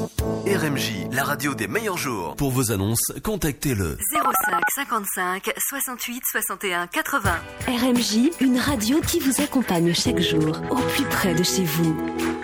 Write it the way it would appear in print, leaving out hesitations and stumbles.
RMJ, la radio des meilleurs jours. Pour vos annonces, contactez-le 05 55 68 61 80. RMJ, une radio qui vous accompagne chaque jour au plus près de chez vous.